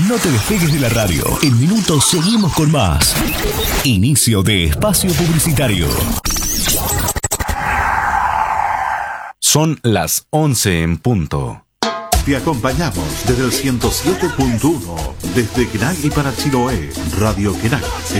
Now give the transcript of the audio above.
No te despegues de la radio. En minutos seguimos con más. Inicio de espacio publicitario. Son las 11 en punto. Te acompañamos desde el 107.1, desde Kenai y para Chiloé, Radio Kenai,